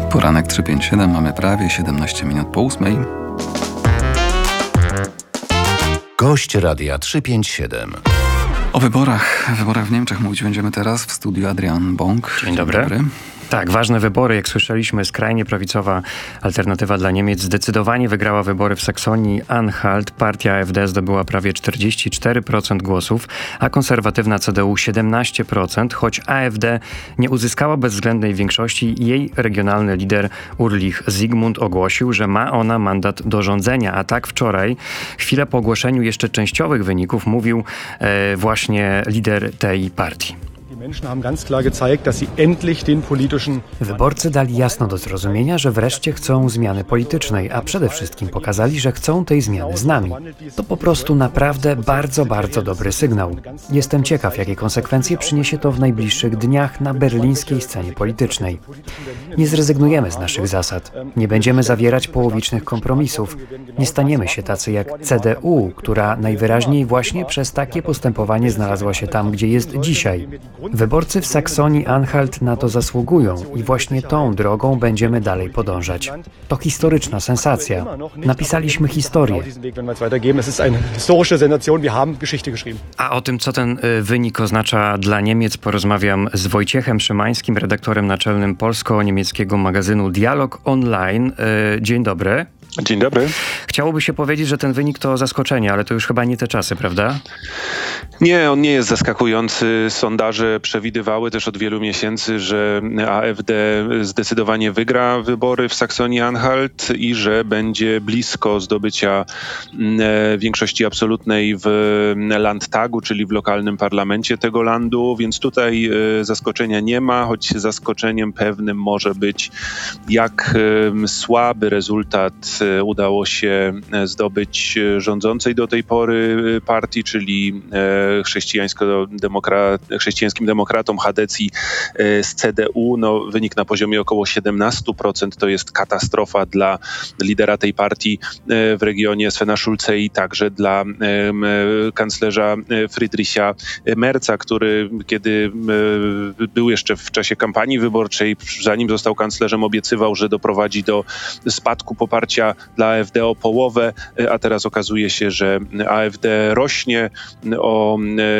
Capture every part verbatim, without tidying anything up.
Poranek trzy pięć siedem, mamy prawie siedemnaście minut po ósmej. Gość Radia trzysta pięćdziesiąt siedem. O wyborach, wyborach w Niemczech mówić będziemy teraz w studiu Adrian Bąk. Dzień dobry. Dzień dobry. Tak, ważne wybory, jak słyszeliśmy, skrajnie prawicowa Alternatywa dla Niemiec zdecydowanie wygrała wybory w Saksonii-Anhalt. Partia A F D zdobyła prawie czterdzieści cztery procent głosów, a konserwatywna C D U siedemnaście procent, choć A F D nie uzyskała bezwzględnej większości. Jej regionalny lider Ulrich Zygmunt ogłosił, że ma ona mandat do rządzenia, a tak wczoraj, chwilę po ogłoszeniu jeszcze częściowych wyników, mówił e, właśnie lider tej partii. Wyborcy dali jasno do zrozumienia, że wreszcie chcą zmiany politycznej, a przede wszystkim pokazali, że chcą tej zmiany z nami. To po prostu naprawdę bardzo, bardzo dobry sygnał. Jestem ciekaw, jakie konsekwencje przyniesie to w najbliższych dniach na berlińskiej scenie politycznej. Nie zrezygnujemy z naszych zasad. Nie będziemy zawierać połowicznych kompromisów. Nie staniemy się tacy jak C D U, która najwyraźniej właśnie przez takie postępowanie znalazła się tam, gdzie jest dzisiaj. Wyborcy w Saksonii-Anhalt na to zasługują i właśnie tą drogą będziemy dalej podążać. To historyczna sensacja. Napisaliśmy historię. A o tym, co ten wynik oznacza dla Niemiec, porozmawiam z Wojciechem Szymańskim, redaktorem naczelnym polsko-niemieckiego magazynu Dialog Online. Dzień dobry. Dzień dobry. Chciałoby się powiedzieć, że ten wynik to zaskoczenie, ale to już chyba nie te czasy, prawda? Nie, on nie jest zaskakujący. Sondaże przewidywały też od wielu miesięcy, że A F D zdecydowanie wygra wybory w Saksonii-Anhalt i że będzie blisko zdobycia większości absolutnej w Landtagu, czyli w lokalnym parlamencie tego landu, więc tutaj zaskoczenia nie ma, choć zaskoczeniem pewnym może być, jak słaby rezultat udało się zdobyć rządzącej do tej pory partii, czyli chrześcijańsko-demokra- chrześcijańskim demokratom Chadecji z C D U. No, wynik na poziomie około siedemnaście procent to jest katastrofa dla lidera tej partii w regionie Svena Schulze i także dla kanclerza Friedricha Merza, który kiedy był jeszcze w czasie kampanii wyborczej, zanim został kanclerzem, obiecywał, że doprowadzi do spadku poparcia dla A F D o połowę, a teraz okazuje się, że A F D rośnie, o,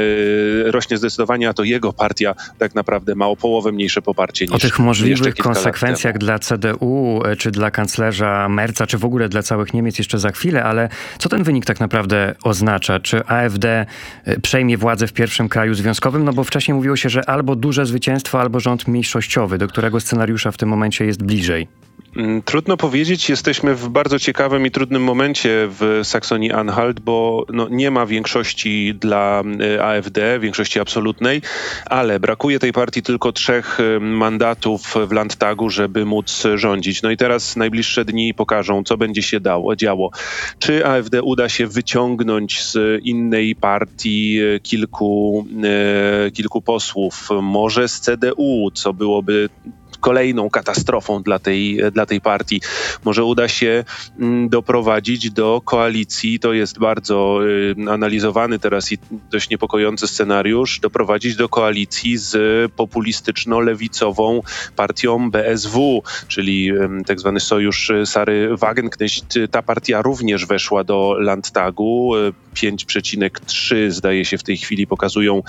e, rośnie zdecydowanie, a to jego partia tak naprawdę ma o połowę mniejsze poparcie niż o tych możliwych konsekwencjach dla C D U, czy dla kanclerza Merza, czy w ogóle dla całych Niemiec jeszcze za chwilę, ale co ten wynik tak naprawdę oznacza? Czy A F D przejmie władzę w pierwszym kraju związkowym? No bo wcześniej mówiło się, że albo duże zwycięstwo, albo rząd mniejszościowy, do którego scenariusza w tym momencie jest bliżej. Trudno powiedzieć, jesteśmy w bardzo ciekawym i trudnym momencie w Saksonii-Anhalt, bo no, nie ma większości dla A F D, większości absolutnej, ale brakuje tej partii tylko trzech mandatów w Landtagu, żeby móc rządzić. No i teraz najbliższe dni pokażą, co będzie się dało, działo. Czy A F D uda się wyciągnąć z innej partii kilku, e, kilku posłów, może z C D U, co byłoby kolejną katastrofą dla tej, dla tej partii. Może uda się doprowadzić do koalicji, to jest bardzo y, analizowany teraz i dość niepokojący scenariusz, doprowadzić do koalicji z populistyczno-lewicową partią B S W, czyli y, tak zwany sojusz Sary Wagenknecht. Ta partia również weszła do Landtagu. pięć przecinek trzy zdaje się w tej chwili pokazują,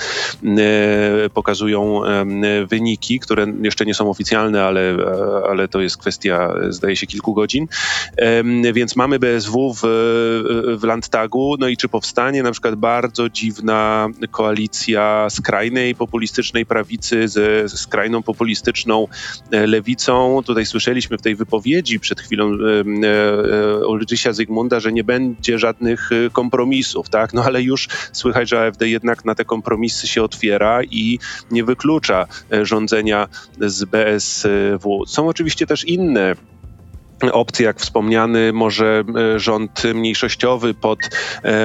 y, pokazują y, wyniki, które jeszcze nie są oficjalne, ale, ale to jest kwestia, zdaje się, kilku godzin. Więc mamy B S W w, w Landtagu. No i czy powstanie na przykład bardzo dziwna koalicja skrajnej populistycznej prawicy ze skrajną populistyczną lewicą? Tutaj słyszeliśmy w tej wypowiedzi przed chwilą Ulricha Zygmunta, że nie będzie żadnych kompromisów, tak? No ale już słychać, że A F D jednak na te kompromisy się otwiera i nie wyklucza rządzenia z B S W. Są oczywiście też inne opcje, jak wspomniany, może rząd mniejszościowy pod e,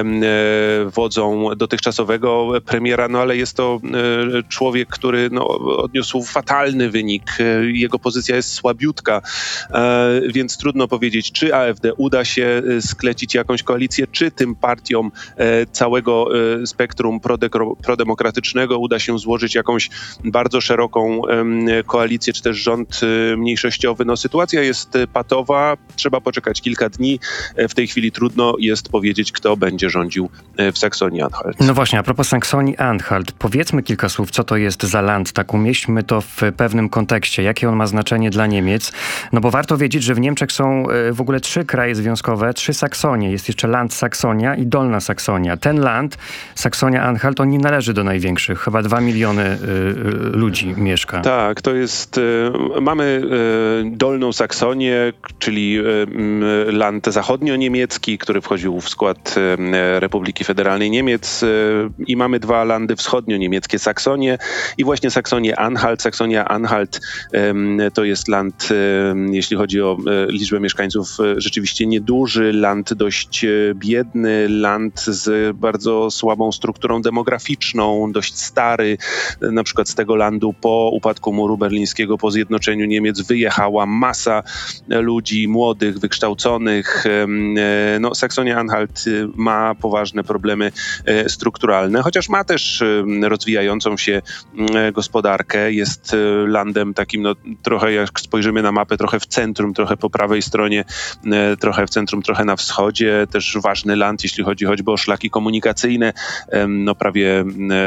wodzą dotychczasowego premiera, no ale jest to e, człowiek, który no, odniósł fatalny wynik. Jego pozycja jest słabiutka, e, więc trudno powiedzieć, czy A F D uda się sklecić jakąś koalicję, czy tym partiom e, całego e, spektrum prodekro, prodemokratycznego uda się złożyć jakąś bardzo szeroką e, koalicję, czy też rząd e, mniejszościowy. No, sytuacja jest patowa. Trzeba poczekać kilka dni. W tej chwili trudno jest powiedzieć, kto będzie rządził w Saksonii-Anhalt. No właśnie, a propos Saksonii-Anhalt, powiedzmy kilka słów, co to jest za land, tak umieśćmy to w pewnym kontekście, jakie on ma znaczenie dla Niemiec, no bo warto wiedzieć, że w Niemczech są w ogóle trzy kraje związkowe, trzy Saksonie, jest jeszcze land Saksonia i Dolna Saksonia. Ten land, Saksonia-Anhalt, on nie należy do największych, chyba dwa miliony y, y, ludzi mieszka. Tak, to jest, y, mamy y, Dolną Saksonię, czyli land zachodnio-niemiecki, który wchodził w skład Republiki Federalnej Niemiec, i mamy dwa landy wschodnio-niemieckie, Saksonię i właśnie Saksonię-Anhalt. Saksonia-Anhalt to jest land, jeśli chodzi o liczbę mieszkańców, rzeczywiście nieduży, land dość biedny, land z bardzo słabą strukturą demograficzną, dość stary. Na przykład z tego landu po upadku muru berlińskiego, po zjednoczeniu Niemiec wyjechała masa ludzi młodych, wykształconych. No, Saksonia-Anhalt ma poważne problemy strukturalne, chociaż ma też rozwijającą się gospodarkę. Jest landem takim, no, trochę jak spojrzymy na mapę, trochę w centrum, trochę po prawej stronie, trochę w centrum, trochę na wschodzie. Też ważny land, jeśli chodzi choćby o szlaki komunikacyjne. No, prawie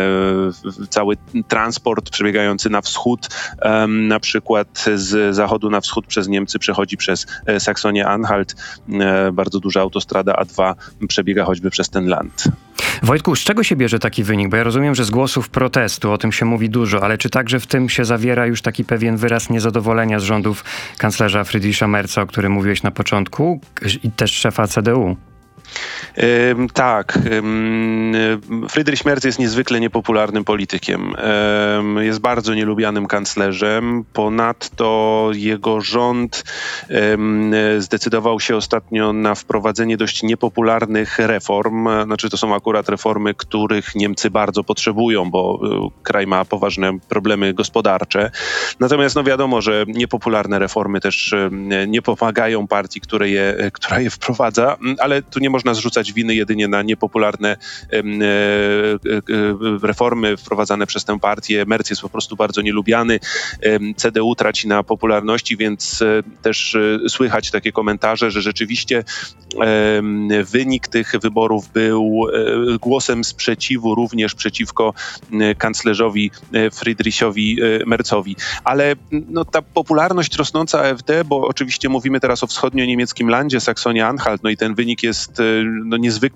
cały transport przebiegający na wschód, na przykład z zachodu na wschód przez Niemcy przechodzi przez Saksonię-Anhalt. Bardzo duża autostrada A dwa przebiega choćby przez ten land. Wojtku, z czego się bierze taki wynik? Bo ja rozumiem, że z głosów protestu, o tym się mówi dużo, ale czy także w tym się zawiera już taki pewien wyraz niezadowolenia z rządów kanclerza Friedricha Merza, o którym mówiłeś na początku, i też szefa C D U? Ym, tak. Ym, Friedrich Merz jest niezwykle niepopularnym politykiem. Ym, jest bardzo nielubianym kanclerzem. Ponadto jego rząd ym, zdecydował się ostatnio na wprowadzenie dość niepopularnych reform. Znaczy, to są akurat reformy, których Niemcy bardzo potrzebują, bo y, kraj ma poważne problemy gospodarcze. Natomiast no wiadomo, że niepopularne reformy też y, nie pomagają partii, które je, która je wprowadza, ale tu nie można zrzucać winy jedynie na niepopularne e, e, reformy wprowadzane przez tę partię. Merz jest po prostu bardzo nielubiany. E, C D U traci na popularności, więc e, też e, słychać takie komentarze, że rzeczywiście e, wynik tych wyborów był e, głosem sprzeciwu również przeciwko e, kanclerzowi e, Friedrichowi e, Merzowi. Ale no, ta popularność rosnąca A F D, bo oczywiście mówimy teraz o wschodnio-niemieckim landzie, Saksonia-Anhalt, no i ten wynik jest no, niezwykle